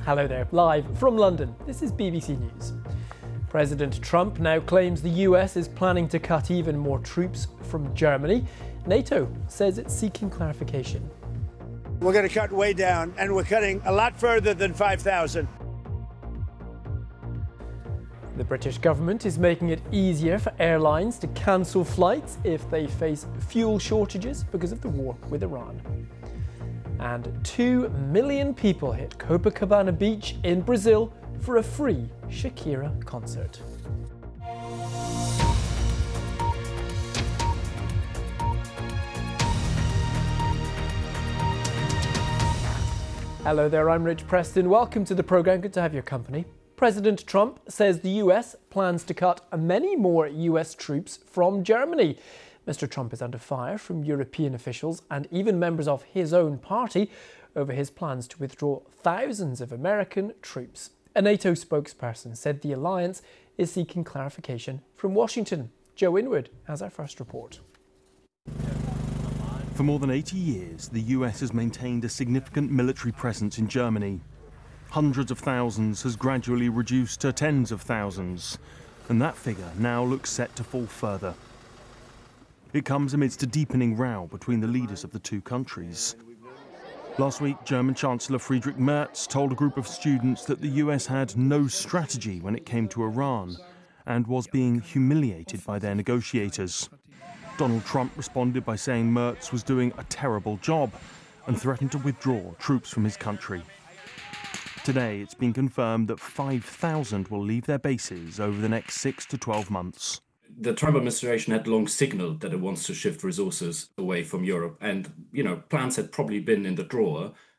Hello there, live from London. This is BBC News. President Trump now claims the US is planning to cut even more troops from Germany. NATO says it's seeking clarification. We're going to cut way down, and we're cutting a lot further than 5,000. The British government is making it easier for airlines to cancel flights if they face fuel shortages because of the war with Iran. And 2 million people hit Copacabana Beach in Brazil for a free Shakira concert. Hello there, I'm Rich Preston. Welcome to the programme. Good to have your company. President Trump says the US plans to cut many more US troops from Germany. Mr. Trump is under fire from European officials and even members of his own party over his plans to withdraw thousands of American troops. A NATO spokesperson said the alliance is seeking clarification from Washington. Joe Inwood has our first report. For more than 80 years, the US has maintained a significant military presence in Germany. Hundreds of thousands has gradually reduced to tens of thousands, and that figure now looks set to fall further. It comes amidst a deepening row between the leaders of the two countries. Last week, German Chancellor Friedrich Merz told a group of students that the US had no strategy when it came to Iran and was being humiliated by their negotiators. Donald Trump responded by saying Merz was doing a terrible job and threatened to withdraw troops from his country. Today, it's been confirmed that 5,000 will leave their bases over the next 6 to 12 months. The Trump administration had long signaled that it wants to shift resources away from Europe. And, plans had probably been in the drawer